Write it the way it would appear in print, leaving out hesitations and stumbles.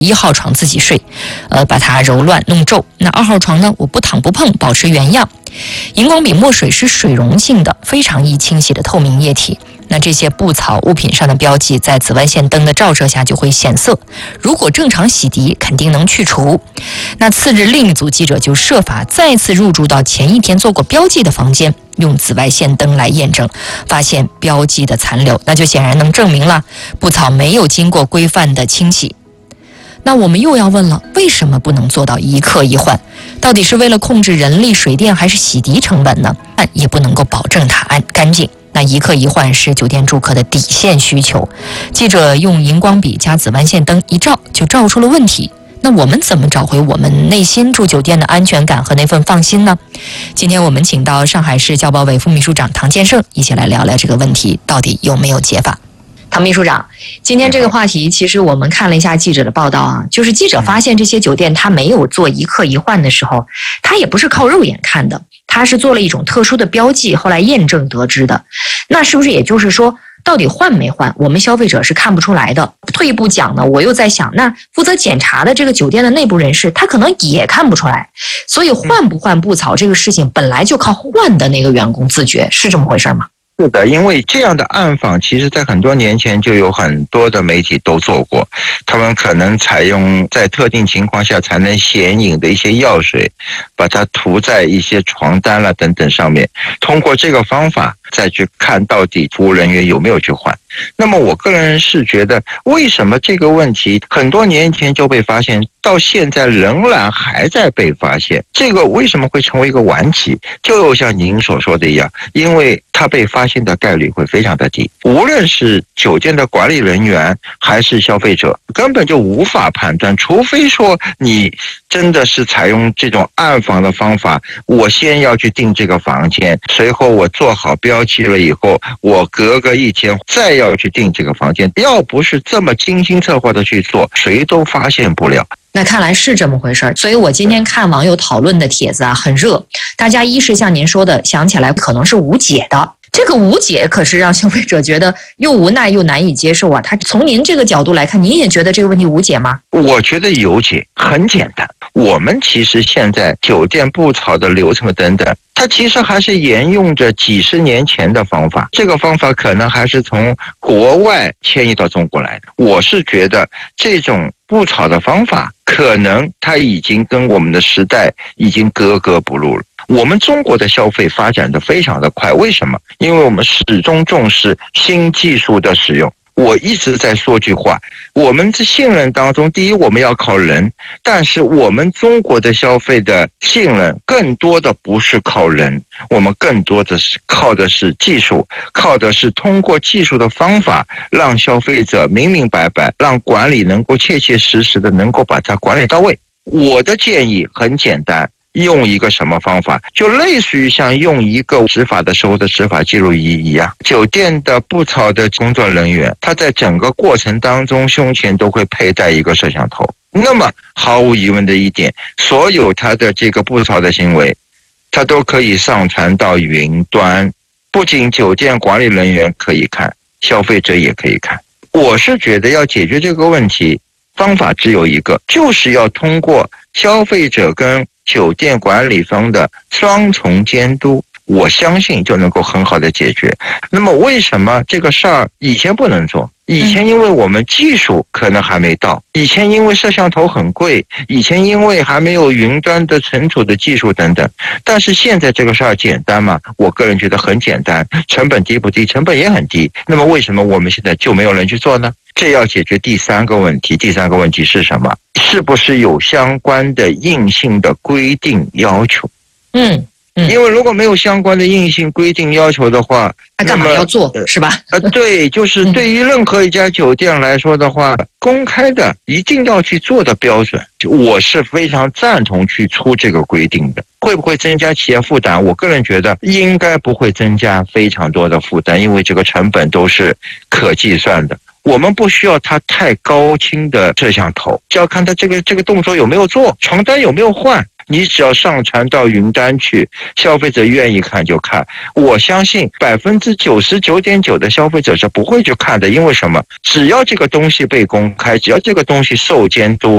1号床自己睡，把它揉乱弄皱。那2号床呢，我不躺不碰，保持原样。荧光笔墨水是水溶性的，非常易清洗的透明液体。那这些布草物品上的标记在紫外线灯的照射下就会显色，如果正常洗涤肯定能去除。那次日另一组记者就设法再次入住到前一天做过标记的房间，用紫外线灯来验证，发现标记的残留，那就显然能证明了布草没有经过规范的清洗。那我们又要问了，为什么不能做到一客一换？到底是为了控制人力、水电还是洗涤成本呢？也不能够保证它干净。那一客一换是酒店住客的底线需求，记者用荧光笔加紫外线灯一照，就照出了问题。那我们怎么找回我们内心住酒店的安全感和那份放心呢？今天我们请到上海市教保委副秘书长唐建胜，一起来聊聊这个问题到底有没有解法。唐秘书长，今天这个话题其实我们看了一下记者的报道啊，就是记者发现这些酒店它没有做一客一换的时候，它也不是靠肉眼看的，它是做了一种特殊的标记，后来验证得知的。那是不是也就是说，到底换没换，我们消费者是看不出来的？退一步讲呢，我又在想，那负责检查的这个酒店的内部人士，他可能也看不出来，所以换不换布草这个事情本来就靠换的那个员工自觉，是这么回事吗？ 是的，因为这样的暗访其实在很多年前就有很多的媒体都做过，他们可能采用在特定情况下才能显影的一些药水，把它涂在一些床单啦等等上面，通过这个方法再去看到底服务人员有没有去换。那么我个人是觉得，为什么这个问题很多年前就被发现，到现在仍然还在被发现？这个为什么会成为一个顽疾？就像您所说的一样，因为它被发现的概率会非常的低，无论是酒店的管理人员还是消费者，根本就无法判断，除非说你真的是采用这种暗访的方法，我先要去订这个房间，随后我做好标记了以后，我隔个1天再要去订这个房间，要不是这么精心策划的去做，谁都发现不了。 那看来是这么回事儿，所以我今天看网友讨论的帖子啊，很热。大家一是像您说的，想起来可能是无解的，这个无解可是让消费者觉得又无奈又难以接受啊。他从您这个角度来看，您也觉得这个问题无解吗？ 我觉得有解，很简单。我们其实现在酒店布草的流程等等，它其实还是沿用着几十年前的方法，这个方法可能还是从国外迁移到中国来的。我是觉得这种布草的方法，可能它已经跟我们的时代已经格格不入了。我们中国的消费发展的非常的快，为什么？因为我们始终重视新技术的使用。我一直在说句话，我们的信任当中，第一我们要靠人，但是我们中国的消费的信任更多的不是靠人，我们更多的是靠的是技术，靠的是通过技术的方法，让消费者明明白白，让管理能够切切实实的能够把它管理到位。我的建议很简单，用一个什么方法，就类似于像用一个执法的时候的执法记录仪一样。酒店的布草的工作人员，他在整个过程当中胸前都会佩戴一个摄像头。那么毫无疑问的一点，所有他的这个布草的行为，他都可以上传到云端，不仅酒店管理人员可以看，消费者也可以看。我是觉得要解决这个问题，方法只有一个，就是要通过消费者跟酒店管理方的双重监督，我相信就能够很好的解决。那么为什么这个事儿以前不能做？以前因为我们技术可能还没到，以前因为摄像头很贵，以前因为还没有云端的存储的技术等等。但是现在这个事儿简单吗？我个人觉得很简单。成本低不低？成本也很低。那么为什么我们现在就没有人去做呢？这要解决第三个问题。第三个问题是什么？是不是有相关的硬性的规定要求？因为如果没有相关的硬性规定要求的话， 他干嘛要做，是吧？ 对，就是对于任何一家酒店来说的话，公开的一定要去做的标准，我是非常赞同去出这个规定的。会不会增加企业负担？我个人觉得应该不会增加非常多的负担，因为这个成本都是可计算的。我们不需要它太高清的摄像头，就要看它这个动作有没有做，床单有没有换。 你只要上传到云端去，消费者愿意看就看。我相信99.9%的消费者是不会去看的，因为什么？只要这个东西被公开，只要这个东西受监督，